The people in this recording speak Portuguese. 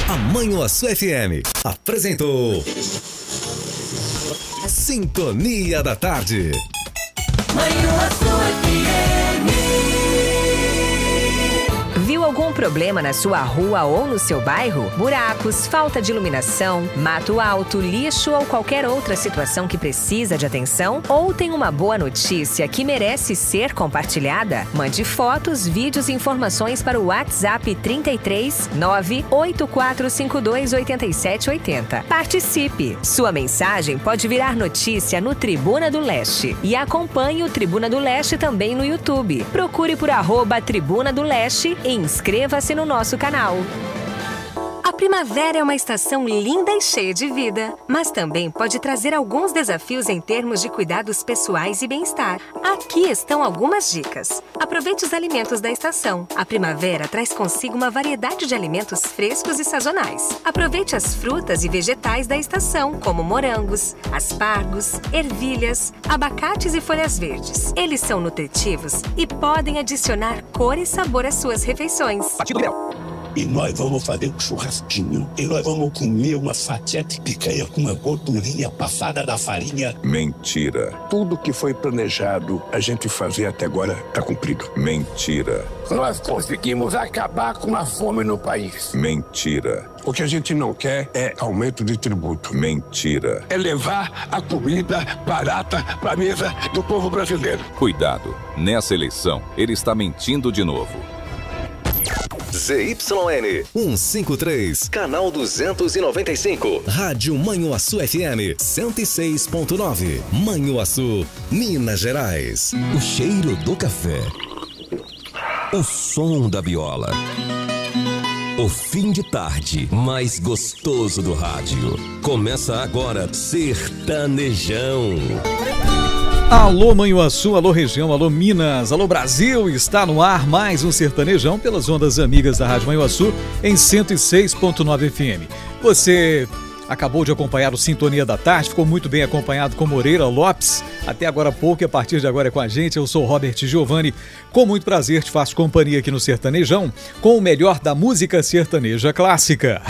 A Manhuaçu FM apresentou Sintonia da Tarde. Manhuaçu FM. Viu algum problema na sua rua ou no seu bairro? Buracos, falta de iluminação, mato alto, lixo ou qualquer outra situação que precisa de atenção? Ou tem uma boa notícia que merece ser compartilhada? Mande fotos, vídeos e informações para o WhatsApp 33 98452 8780. Participe! Sua mensagem pode virar notícia no Tribuna do Leste. E acompanhe o Tribuna do Leste também no YouTube. Procure por @Tribuna do Leste e inscreva-se no nosso canal. A primavera é uma estação linda e cheia de vida, mas também pode trazer alguns desafios em termos de cuidados pessoais e bem-estar. Aqui estão algumas dicas. Aproveite os alimentos da estação. A primavera traz consigo uma variedade de alimentos frescos e sazonais. Aproveite as frutas e vegetais da estação, como morangos, aspargos, ervilhas, abacates e folhas verdes. Eles são nutritivos e podem adicionar cor e sabor às suas refeições. E nós vamos fazer um churrasquinho. E nós vamos comer uma fatia de picanha com uma gordurinha passada da farinha. Mentira. Tudo que foi planejado a gente fazer até agora está cumprido. Mentira. Nós conseguimos acabar com a fome no país. Mentira. O que a gente não quer é aumento de tributo. Mentira. É levar a comida barata para a mesa do povo brasileiro. Cuidado. Nessa eleição, ele está mentindo de novo. ZYN 153, canal 295, Rádio Manhuaçu FM 106.9, Manhuaçu, Minas Gerais. O cheiro do café, o som da viola, o fim de tarde mais gostoso do rádio. Começa agora Sertanejão. Alô Manhuaçu, alô região, alô Minas, alô Brasil, está no ar mais um Sertanejão pelas ondas amigas da Rádio Manhuaçu em 106.9 FM. Você acabou de acompanhar o Sintonia da Tarde, ficou muito bem acompanhado com Moreira Lopes, até agora há pouco e a partir de agora é com a gente. Eu sou Robert Giovanni, com muito prazer te faço companhia aqui no Sertanejão, com o melhor da música sertaneja clássica.